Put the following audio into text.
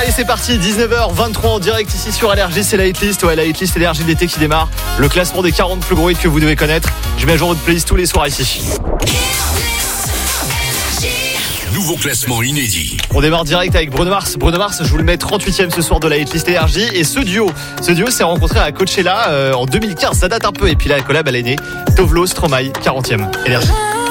Allez, c'est parti, 19h23 en direct ici sur LRG, c'est la hitlist. Ouais, la hitlist LRG d'été qui démarre. Le classement des 40 plus gros hits que vous devez connaître. Je mets à jour votre playlist tous les soirs ici. Nouveau classement inédit. On démarre direct avec Bruno Mars. Bruno Mars, je vous le mets 38e ce soir de la hitlist LRG. Et ce duo s'est rencontré à Coachella en 2015. Ça date un peu. Et puis là, la collab, elle est née. Tovlo, Stromae, 40e LRG.